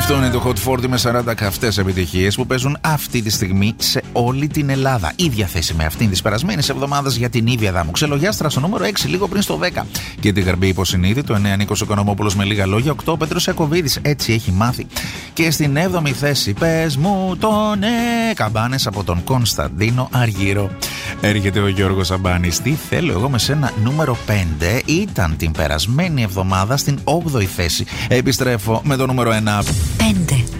Αυτό είναι το Hot 40 με 40 καυτές επιτυχίες που παίζουν αυτή τη στιγμή σε όλη την Ελλάδα. Ίδια θέση με αυτήν της περασμένης εβδομάδας για την Ήβια Δάμου. Ξελογιάστρα στο νούμερο 6, λίγο πριν στο 10. Και την Γαρμπή υποσυνείδη, το 9 Νίκος Οικονομόπουλος με λίγα λόγια. 8 Πέτρος Ιακωβίδης, έτσι έχει μάθει. Και στην 7η θέση, πες μου το ναι, Καμπάνες από τον Κωνσταντίνο Αργύρο. Έρχεται ο Γιώργος Σαμπάνης. Τι θέλω εγώ με σένα, νούμερο 5. Ήταν την περασμένη εβδομάδα στην 8η θέση. Επιστρέφω με το νούμερο 1. 5.